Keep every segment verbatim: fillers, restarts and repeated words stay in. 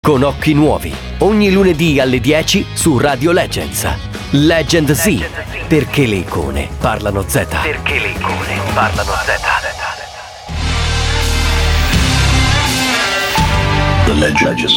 Con occhi nuovi, ogni lunedì alle dieci su Radio Legends. Legend Z, perché le icone parlano Z. Perché le icone parlano Z. The Legends.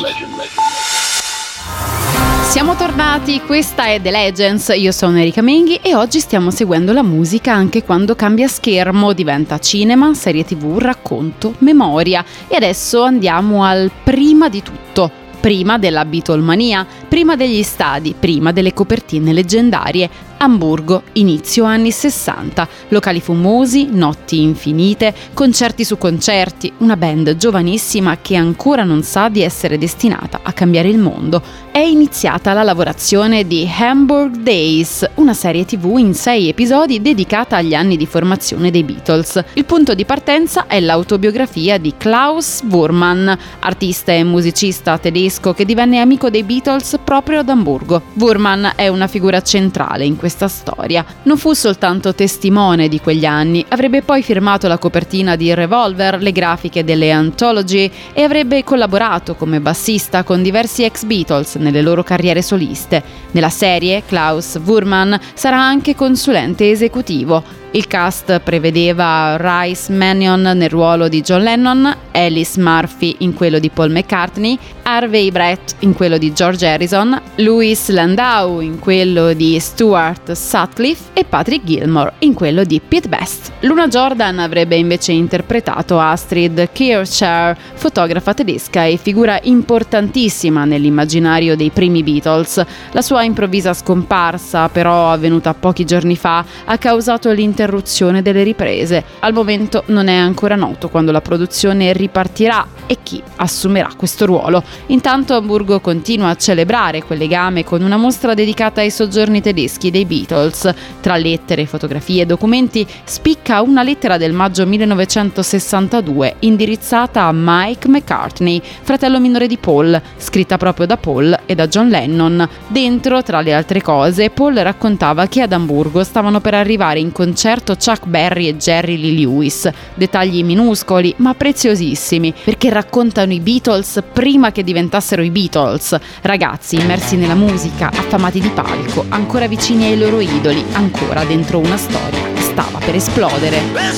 Siamo tornati, questa è The Legends, io sono Erika Menghi e oggi stiamo seguendo la musica anche quando cambia schermo, diventa cinema, serie tv, racconto, memoria. E adesso andiamo al prima di tutto, prima della Beatlemania, prima degli stadi, prima delle copertine leggendarie. Amburgo, inizio anni sessanta, locali fumosi, notti infinite, concerti su concerti, una band giovanissima che ancora non sa di essere destinata a cambiare il mondo. È iniziata la lavorazione di Hamburg Days, una serie tv in sei episodi dedicata agli anni di formazione dei Beatles. Il punto di partenza è l'autobiografia di Klaus Voormann, artista e musicista tedesco che divenne amico dei Beatles proprio ad Amburgo. Voormann è una figura centrale in questa storia. Non fu soltanto testimone di quegli anni, avrebbe poi firmato la copertina di Revolver, le grafiche delle Anthology e avrebbe collaborato come bassista con diversi ex Beatles nelle loro carriere soliste. Nella serie Klaus Voormann sarà anche consulente esecutivo. Il cast prevedeva Rhys Mannion nel ruolo di John Lennon, Alice Murphy in quello di Paul McCartney, Harvey Brett in quello di George Harrison, Louis Landau in quello di Stuart Sutcliffe e Patrick Gilmore in quello di Pete Best. Luna Jordan avrebbe invece interpretato Astrid Kirchherr, fotografa tedesca e figura importantissima nell'immaginario dei primi Beatles. La sua improvvisa scomparsa, però avvenuta pochi giorni fa, ha causato l'interruzione delle riprese. Al momento non è ancora noto quando la produzione ripartirà e chi assumerà questo ruolo. Intanto Amburgo continua a celebrare quel legame con una mostra dedicata ai soggiorni tedeschi dei Beatles. Tra lettere, fotografie e documenti spicca una lettera del maggio millenovecentosessantadue indirizzata a Mike McCartney, fratello minore di Paul, scritta proprio da Paul e da John Lennon. Dentro, tra le altre cose, Paul raccontava che ad Amburgo stavano per arrivare in concerto Chuck Berry e Jerry Lee Lewis. Dettagli minuscoli ma preziosissimi, perché raccontano i Beatles prima che diventassero i Beatles. Ragazzi immersi nella musica, affamati di palco, ancora vicini ai loro idoli, ancora dentro una storia che stava per esplodere.